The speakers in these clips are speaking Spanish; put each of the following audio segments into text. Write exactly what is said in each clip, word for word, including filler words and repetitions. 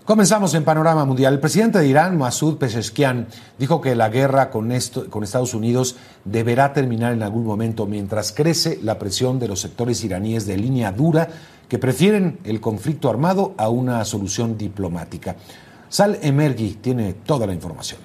Comenzamos en Panorama Mundial. El presidente de Irán, Masoud Pezeshkian, dijo que la guerra con, esto, con Estados Unidos deberá terminar en algún momento mientras crece la presión de los sectores iraníes de línea dura que prefieren el conflicto armado a una solución diplomática. Sal Emergui tiene toda la información.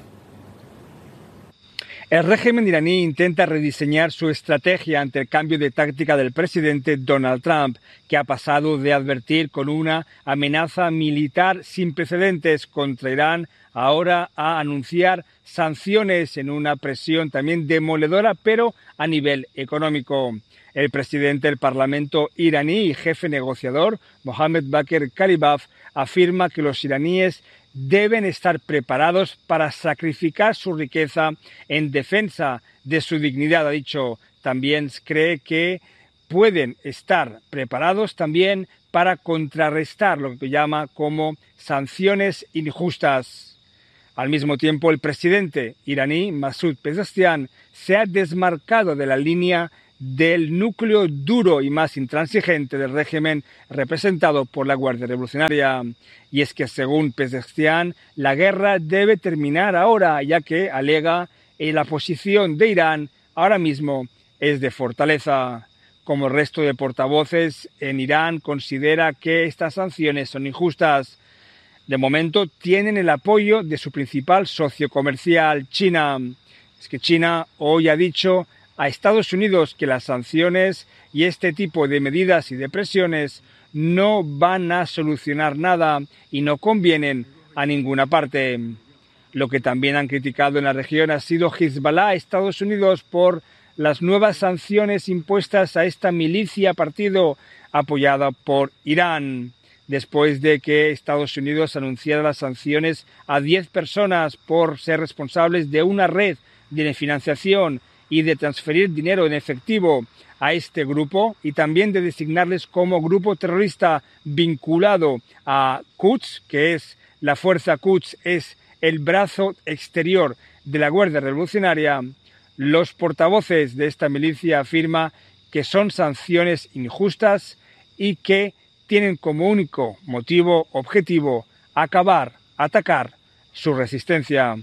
El régimen iraní intenta rediseñar su estrategia ante el cambio de táctica del presidente Donald Trump, que ha pasado de advertir con una amenaza militar sin precedentes contra Irán ahora a anunciar sanciones en una presión también demoledora, pero a nivel económico. El presidente del Parlamento iraní y jefe negociador, Mohammad Bakr Kalibaf, afirma que los iraníes deben estar preparados para sacrificar su riqueza en defensa de su dignidad, ha dicho. También cree que pueden estar preparados también para contrarrestar lo que llama como sanciones injustas. Al mismo tiempo, el presidente iraní, Masoud Pezeshkian, se ha desmarcado de la línea del núcleo duro y más intransigente del régimen representado por la Guardia Revolucionaria. Y es que, según Pezeshkian, la guerra debe terminar ahora, ya que, alega, eh, la posición de Irán ahora mismo es de fortaleza. Como el resto de portavoces en Irán, considera que estas sanciones son injustas. De momento, tienen el apoyo de su principal socio comercial, China. Es que China hoy ha dicho a Estados Unidos que las sanciones y este tipo de medidas y de presiones no van a solucionar nada y no convienen a ninguna parte. Lo que también han criticado en la región ha sido Hezbollah a Estados Unidos por las nuevas sanciones impuestas a esta milicia partido apoyada por Irán, después de que Estados Unidos anunciara las sanciones a diez personas por ser responsables de una red de financiación y de transferir dinero en efectivo a este grupo y también de designarles como grupo terrorista vinculado a Quds, que es la fuerza Quds, es el brazo exterior de la Guardia Revolucionaria. Los portavoces de esta milicia afirman que son sanciones injustas y que tienen como único motivo objetivo acabar, atacar su resistencia.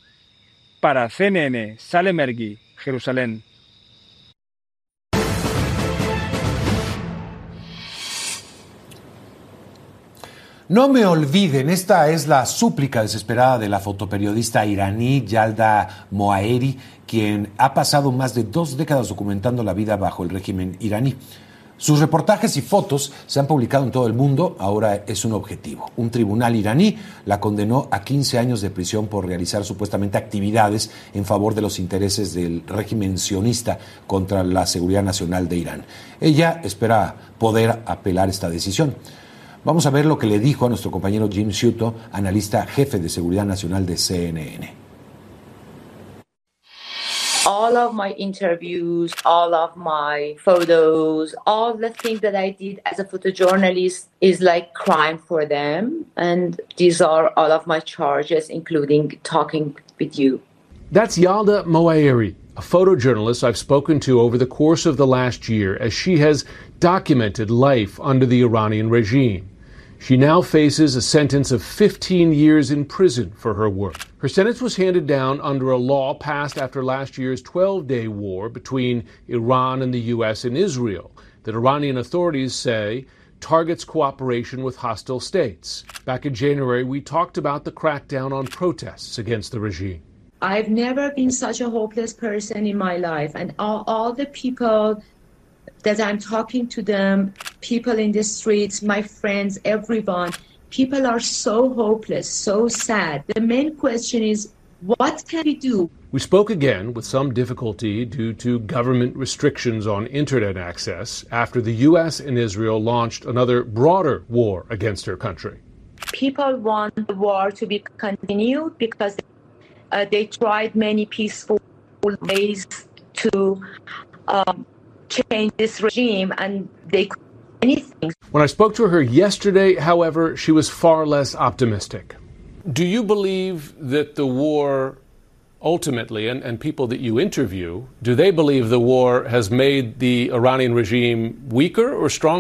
Para C N N, Sal Emergui, Jerusalén. No me olviden, esta es la súplica desesperada de la fotoperiodista iraní Yalda Moaeri, quien ha pasado más de dos décadas documentando la vida bajo el régimen iraní. Sus reportajes y fotos se han publicado en todo el mundo, ahora es un objetivo. Un tribunal iraní la condenó a quince años de prisión por realizar supuestamente actividades en favor de los intereses del régimen sionista contra la seguridad nacional de Irán. Ella espera poder apelar esta decisión. Vamos a ver lo que le dijo a nuestro compañero Jim Sciutto, analista jefe de seguridad nacional de C N N. All of my interviews, all of my photos, all the things that I did as a photojournalist is like crime for them. And these are all of my charges, including talking with you. That's Yalda Moaeri, a photojournalist I've spoken to over the course of the last year as she has documented life under the Iranian regime. She now faces a sentence of fifteen years in prison for her work. Her sentence was handed down under a law passed after last year's twelve-day war between Iran and the U S and Israel that Iranian authorities say targets cooperation with hostile states. Back in January, we talked about the crackdown on protests against the regime. I've never been such a hopeless person in my life, and all, all the people that I'm talking to them, people in the streets, my friends, everyone, people are so hopeless, so sad. The main question is, what can we do? We spoke again with some difficulty due to government restrictions on internet access after the U S and Israel launched another broader war against her country. People want the war to be continued because uh, they tried many peaceful ways to um, change this regime, and they couldn't do anything. When I spoke to her yesterday, however, she was far less optimistic. Do you believe that the war ultimately, and, and people that you interview, do they believe the war has made the Iranian regime weaker or stronger?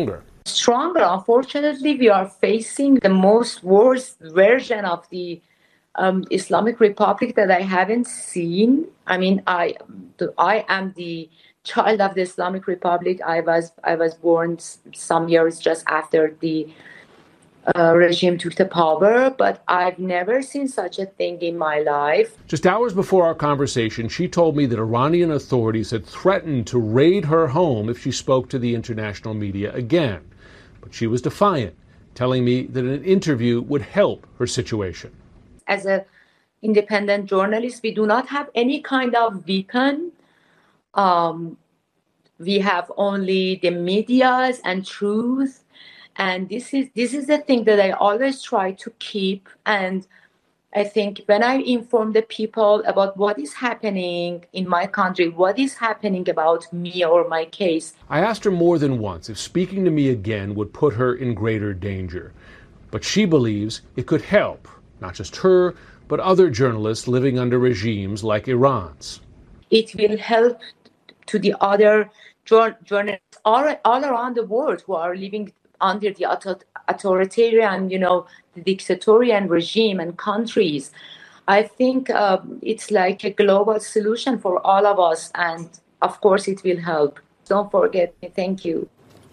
Stronger. Unfortunately, we are facing the most worst version of the um, Islamic Republic that I haven't seen. I mean, I I am the child of the Islamic Republic. I was I was born some years just after the uh, regime took the power, but I've never seen such a thing in my life. Just hours before our conversation, she told me that Iranian authorities had threatened to raid her home if she spoke to the international media again. But she was defiant, telling me that an interview would help her situation. As an independent journalist, we do not have any kind of weapon. Um, we have only the medias and truth. And this is this is the thing that I always try to keep. And I think when I inform the people about what is happening in my country, what is happening about me or my case. I asked her more than once if speaking to me again would put her in greater danger. But she believes it could help, not just her, but other journalists living under regimes like Iran's. It will help to the other journalists all, all around the world who are living under the authoritarian, you know, the dictatorial regime and countries. I think uh, it's like a global solution for all of us, and of course it will help. Don't forget me. Thank you.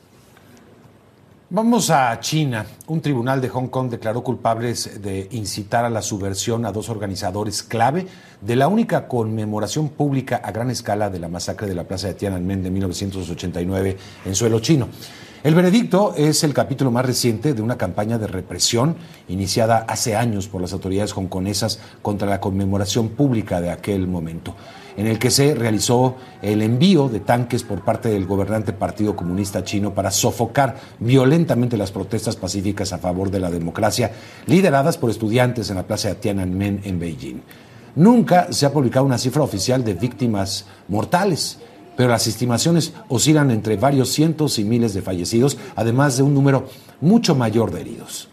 Vamos a China. Un tribunal de Hong Kong declaró culpables de incitar a la subversión a dos organizadores clave de la única conmemoración pública a gran escala de la masacre de la plaza de Tiananmen de mil novecientos ochenta y nueve en suelo chino. El veredicto es el capítulo más reciente de una campaña de represión iniciada hace años por las autoridades hongkonesas contra la conmemoración pública de aquel momento, en el que se realizó el envío de tanques por parte del gobernante Partido Comunista Chino para sofocar violentamente las protestas pacíficas a favor de la democracia lideradas por estudiantes en la plaza de Tiananmen en Beijing. Nunca se ha publicado una cifra oficial de víctimas mortales, pero las estimaciones oscilan entre varios cientos y miles de fallecidos, además de un número mucho mayor de heridos.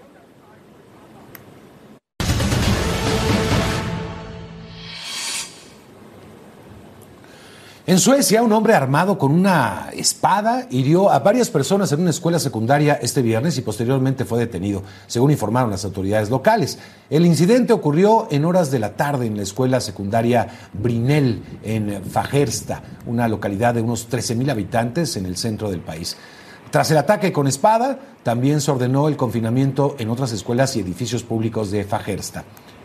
En Suecia, un hombre armado con una espada hirió a varias personas en una escuela secundaria este viernes y posteriormente fue detenido, según informaron las autoridades locales. El incidente ocurrió en horas de la tarde en la escuela secundaria Brinell, en Fagersta, una localidad de unos trece mil habitantes en el centro del país. Tras el ataque con espada, también se ordenó el confinamiento en otras escuelas y edificios públicos de Fagersta.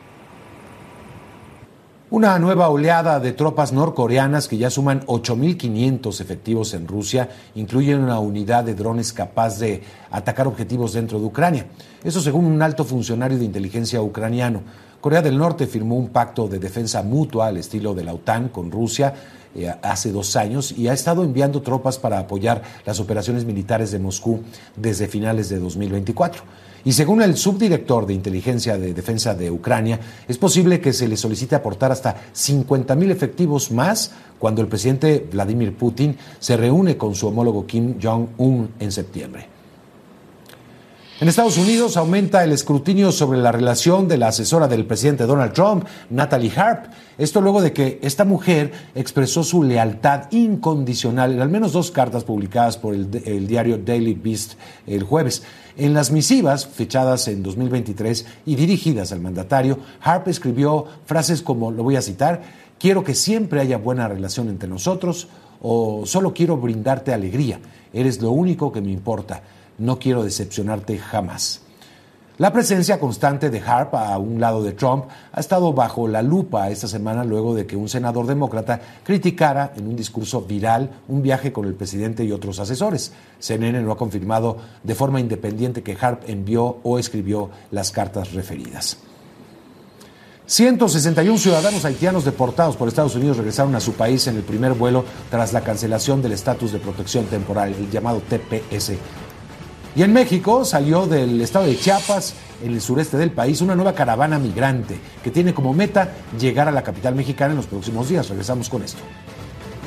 Una nueva oleada de tropas norcoreanas que ya suman ocho mil quinientos efectivos en Rusia incluyen una unidad de drones capaz de atacar objetivos dentro de Ucrania. Eso según un alto funcionario de inteligencia ucraniano. Corea del Norte firmó un pacto de defensa mutua al estilo de la OTAN con Rusia eh, hace dos años y ha estado enviando tropas para apoyar las operaciones militares de Moscú desde finales de dos mil veinticuatro. Y según el subdirector de inteligencia de defensa de Ucrania, es posible que se le solicite aportar hasta cincuenta mil efectivos más cuando el presidente Vladimir Putin se reúne con su homólogo Kim Jong-un en septiembre. En Estados Unidos aumenta el escrutinio sobre la relación de la asesora del presidente Donald Trump, Natalie Harp. Esto luego de que esta mujer expresó su lealtad incondicional en al menos dos cartas publicadas por el, el diario Daily Beast el jueves. En las misivas, fechadas en dos mil veintitrés y dirigidas al mandatario, Harp escribió frases como, lo voy a citar, quiero que siempre haya buena relación entre nosotros, o solo quiero brindarte alegría, eres lo único que me importa, no quiero decepcionarte jamás. La presencia constante de Harp a un lado de Trump ha estado bajo la lupa esta semana luego de que un senador demócrata criticara en un discurso viral un viaje con el presidente y otros asesores. C N N no ha confirmado de forma independiente que Harp envió o escribió las cartas referidas. ciento sesenta y uno ciudadanos haitianos deportados por Estados Unidos regresaron a su país en el primer vuelo tras la cancelación del estatus de protección temporal, el llamado T P S. Y en México salió del estado de Chiapas, en el sureste del país, una nueva caravana migrante que tiene como meta llegar a la capital mexicana en los próximos días. Regresamos con esto.